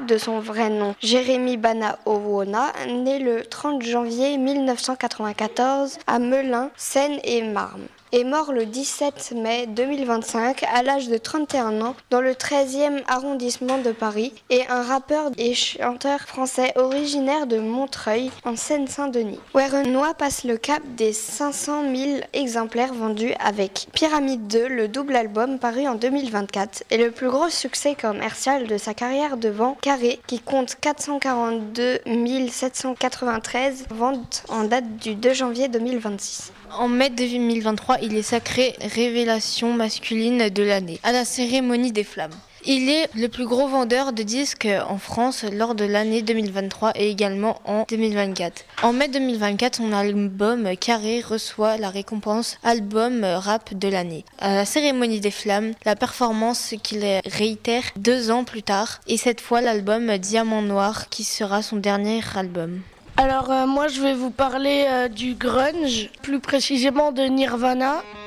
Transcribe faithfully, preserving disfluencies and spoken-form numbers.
de son vrai nom Jérémy Bana Owona, né le trente janvier mille neuf cent quatre-vingt-quatorze à Melun, Seine-et-Marne, est mort le dix-sept mai deux mille vingt-cinq à l'âge de trente et un ans dans le treizième arrondissement de Paris, est un rappeur et chanteur français originaire de Montreuil en Seine-Saint-Denis. Werenoi passe le cap des cinq cent mille exemplaires vendus avec Pyramide deux, le double album paru en deux mille vingt-quatre, et le plus gros succès commercial de sa carrière devant Carré qui compte quatre cent quarante-deux mille sept cent quatre-vingt-treize ventes en date du deux janvier deux mille vingt-six. En mai deux mille vingt-trois, il est sacré révélation masculine de l'année à la cérémonie des Flammes. Il est le plus gros vendeur de disques en France lors de l'année deux mille vingt-trois et également en deux mille vingt-quatre. En mai deux mille vingt-quatre, son album Carré reçoit la récompense album rap de l'année. À la cérémonie des Flammes, la performance qu'il réitère deux ans plus tard, et cette fois l'album Diamant Noir qui sera son dernier album. Alors euh, moi je vais vous parler euh, du grunge, plus précisément de Nirvana.